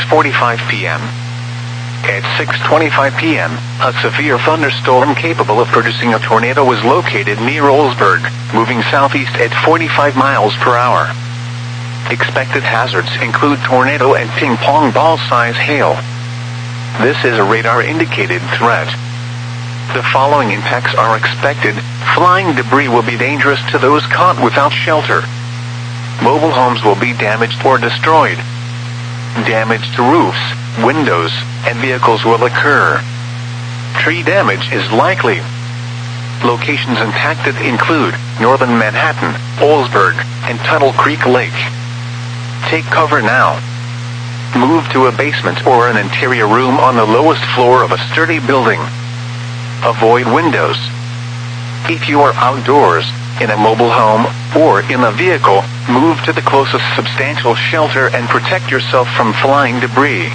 6:45 p.m. At 6:25 p.m., a severe thunderstorm capable of producing a tornado was located near Olsberg, moving southeast at 45 miles per hour. Expected hazards include tornado and ping-pong ball-size hail. This is a radar-indicated threat. The following impacts are expected. Flying debris will be dangerous to those caught without shelter. Mobile homes will be damaged or destroyed. Damage to roofs, windows, and vehicles will occur. Tree damage is likely. Locations impacted include northern Manhattan, Olsberg, and Tuttle Creek Lake. Take cover now. Move to a basement or an interior room on the lowest floor of a sturdy building. Avoid windows. If you are outdoors, in a mobile home, or in a vehicle, move to the closest substantial shelter and protect yourself from flying debris.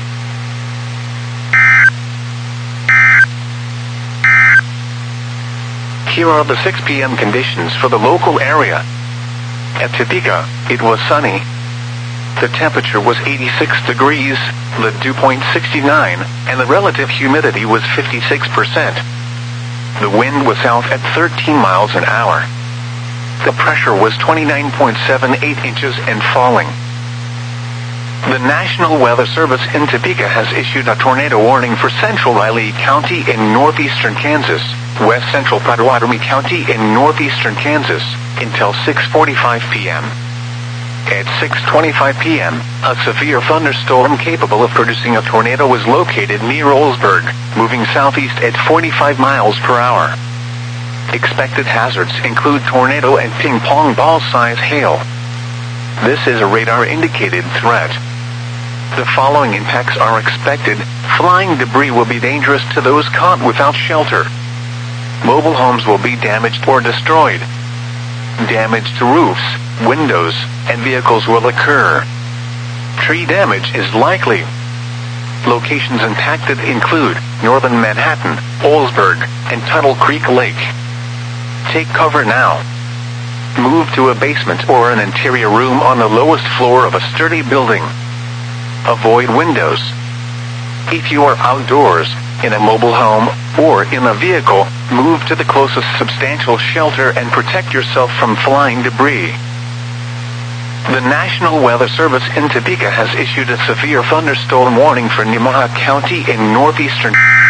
Here are the 6 p.m. conditions for the local area. At Topeka, it was sunny. The temperature was 86 degrees, the dew point 69, and the relative humidity was 56%. The wind was south at 13 miles an hour. The pressure was 29.78 inches and falling. The National Weather Service in Topeka has issued a tornado warning for central Riley County in northeastern Kansas, west central Pottawatomie County in northeastern Kansas, until 6:45 p.m. At 6:25 p.m., a severe thunderstorm capable of producing a tornado was located near Olsberg, moving southeast at 45 miles per hour. Expected hazards include tornado and ping-pong ball-size hail. This is a radar-indicated threat. The following impacts are expected. Flying debris will be dangerous to those caught without shelter. Mobile homes will be damaged or destroyed. Damage to roofs, windows, and vehicles will occur. Tree damage is likely. Locations impacted include northern Manhattan, Olsberg, and Tuttle Creek Lake. Take cover now. Move to a basement or an interior room on the lowest floor of a sturdy building. Avoid windows. If you are outdoors, in a mobile home, or in a vehicle, move to the closest substantial shelter and protect yourself from flying debris. The National Weather Service in Topeka has issued a severe thunderstorm warning for Nemaha County in northeastern